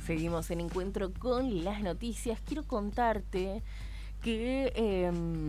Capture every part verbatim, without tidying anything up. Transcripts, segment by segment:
Seguimos en Encuentro con las Noticias. Quiero contarte que, eh,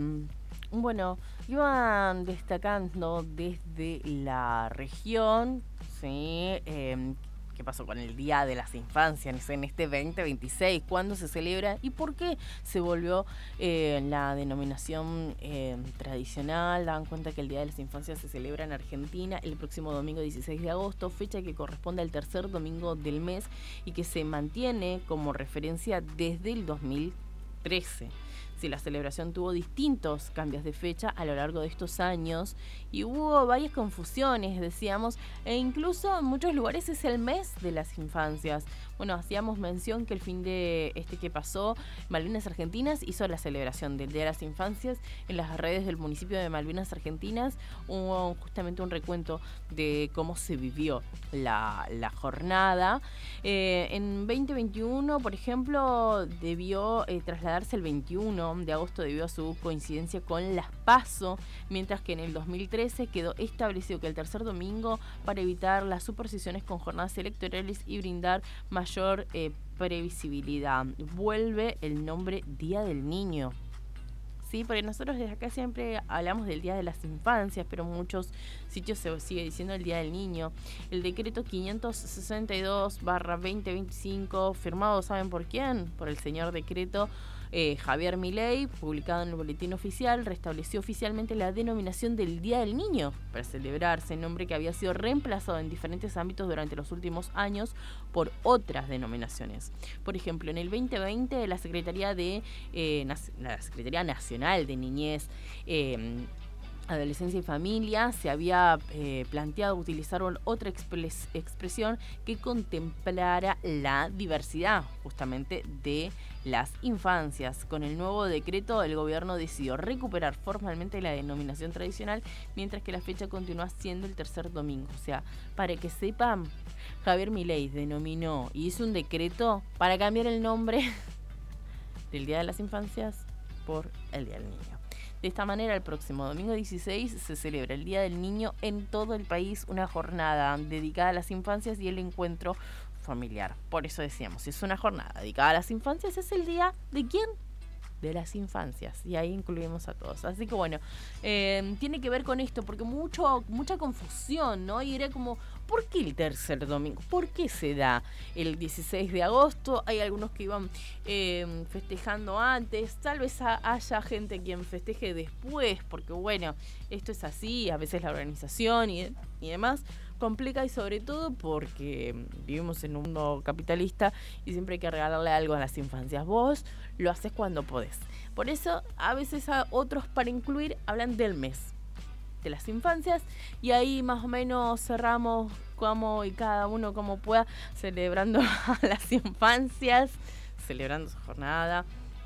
bueno, iban destacando desde la región, ¿sí? Eh, ¿Qué pasó con el Día de las Infancias en este veinte veintiséis? ¿Cuándo se celebra? ¿Y por qué se volvió eh, la denominación eh, tradicional? Dan cuenta que el Día de las Infancias se celebra en Argentina el próximo domingo dieciséis de agosto, fecha que corresponde al tercer domingo del mes y que se mantiene como referencia desde el dos mil trece. Sí, la celebración tuvo distintos cambios de fecha a lo largo de estos años y hubo varias confusiones, decíamos, e incluso en muchos lugares es el mes de las infancias. Bueno, hacíamos mención que el fin de este que pasó, Malvinas Argentinas hizo la celebración del Día de las Infancias. En las redes del municipio de Malvinas Argentinas hubo justamente un recuento de cómo se vivió la, la jornada. Eh, en veinte veintiuno, por ejemplo, debió eh, trasladarse el veintiuno de agosto debido a su coincidencia con las PASO, mientras que en el dos mil trece quedó establecido que el tercer domingo para evitar las superposiciones con jornadas electorales y brindar mayor eh, previsibilidad. Vuelve el nombre Día del Niño. Sí, porque nosotros desde acá siempre hablamos del Día de las Infancias, pero en muchos sitios se sigue diciendo el Día del Niño. El decreto quinientos sesenta y dos barra veinte veinticinco, firmado, ¿saben por quién? Por el señor decreto eh, Javier Milei, publicado en el boletín oficial, restableció oficialmente la denominación del Día del Niño para celebrarse, nombre que había sido reemplazado en diferentes ámbitos durante los últimos años por otras denominaciones. Por ejemplo, en el veinte veinte la Secretaría de eh, la Secretaría Nacional de Niñez, eh, Adolescencia y Familia se había eh, planteado utilizar otra expres- expresión que contemplara la diversidad justamente de las infancias. Con el nuevo decreto, el gobierno decidió recuperar formalmente la denominación tradicional, mientras que la fecha continúa siendo el tercer domingo. O sea, para que sepan, Javier Milei denominó y hizo un decreto para cambiar el nombre del Día de las Infancias por el Día del Niño. De esta manera, el próximo domingo dieciséis se celebra el Día del Niño en todo el país, una jornada dedicada a las infancias y el encuentro familiar. Por eso decíamos, si es una jornada dedicada a las infancias, es el día ¿de quién? De las infancias, y ahí incluimos a todos. Así que bueno, eh, tiene que ver con esto, porque mucho mucha confusión, ¿no? Y era como, ¿por qué el tercer domingo? ¿Por qué se da el dieciséis de agosto? Hay algunos que iban eh, festejando antes, tal vez a, haya gente quien festeje después, porque bueno, esto es así, a veces la organización y, y demás complica, y sobre todo porque vivimos en un mundo capitalista y siempre hay que regalarle algo a las infancias. Vos lo haces cuando podés. Por eso a veces a otros para incluir hablan del mes de las infancias, y ahí más o menos cerramos como y cada uno como pueda celebrando a las infancias, celebrando su jornada.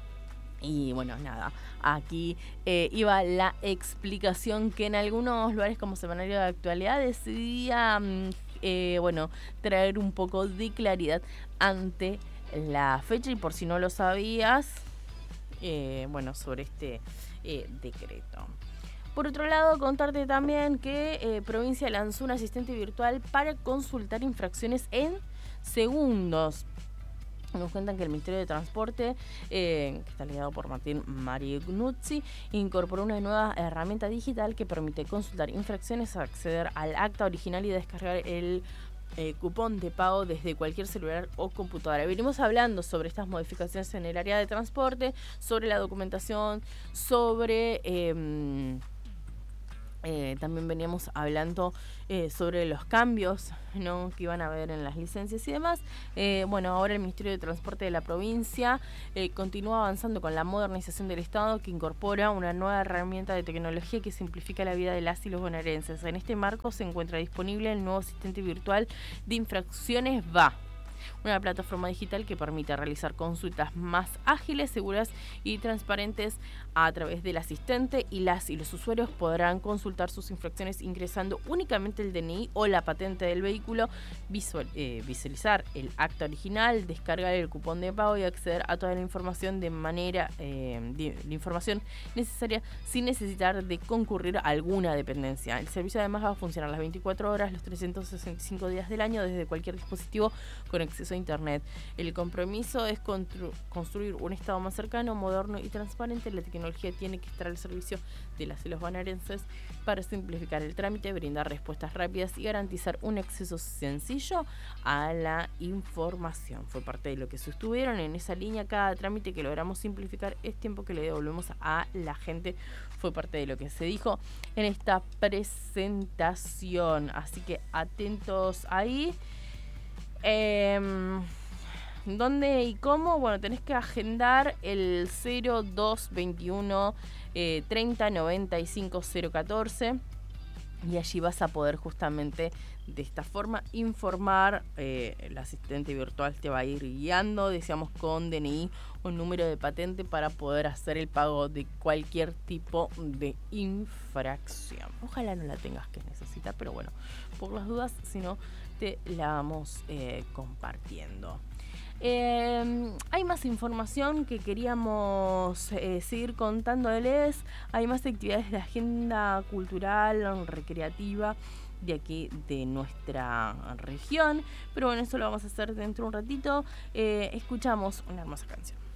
Y bueno, nada, aquí eh, iba la explicación que en algunos lugares como Semanario de Actualidad decidía, eh, bueno, traer un poco de claridad ante la fecha, y por si no lo sabías, eh, bueno, sobre este eh, decreto. Por otro lado, contarte también que eh, provincia lanzó un asistente virtual para consultar infracciones en segundos. Nos cuentan que el Ministerio de Transporte, eh, que está liderado por Martín Marignuzzi, incorporó una nueva herramienta digital que permite consultar infracciones, acceder al acta original y descargar el eh, cupón de pago desde cualquier celular o computadora. Venimos hablando sobre estas modificaciones en el área de transporte, sobre la documentación, sobre... Eh, Eh, también veníamos hablando eh, sobre los cambios, ¿no?, que iban a haber en las licencias y demás. Eh, bueno, ahora el Ministerio de Transporte de la provincia eh, continúa avanzando con la modernización del Estado, que incorpora una nueva herramienta de tecnología que simplifica la vida de las y los bonaerenses. En este marco se encuentra disponible el nuevo asistente virtual de infracciones V A, una plataforma digital que permite realizar consultas más ágiles, seguras y transparentes a través del asistente, y las y los usuarios podrán consultar sus infracciones ingresando únicamente el D N I o la patente del vehículo, visual, eh, visualizar el acta original, descargar el cupón de pago y acceder a toda la información de manera eh, de, la información necesaria sin necesitar de concurrir a alguna dependencia. El servicio además va a funcionar las veinticuatro horas, los trescientos sesenta y cinco días del año desde cualquier dispositivo con acceso acceso a Internet. El compromiso es constru- construir un Estado más cercano, moderno y transparente. La tecnología tiene que estar al servicio de las y los bonaerenses para simplificar el trámite, brindar respuestas rápidas y garantizar un acceso sencillo a la información. Fue parte de lo que sostuvieron en esa línea. Cada trámite que logramos simplificar es tiempo que le devolvemos a la gente. Fue parte de lo que se dijo en esta presentación. Así que atentos ahí. Eh, ¿Dónde y cómo? Bueno, tenés que agendar el cero dos veintiuno eh, treinta noventa y cinco cero catorce. Y allí vas a poder justamente de esta forma informar. Eh, el asistente virtual te va a ir guiando, decíamos, con D N I o número de patente para poder hacer el pago de cualquier tipo de infracción. Ojalá no la tengas que necesitar, pero bueno, por las dudas, si no, te la vamos eh, compartiendo. Eh, hay más información que queríamos eh, seguir contándoles. Hay más actividades de agenda cultural, recreativa de aquí de nuestra región. Pero bueno, eso lo vamos a hacer dentro de un ratito. Eh, escuchamos una hermosa canción.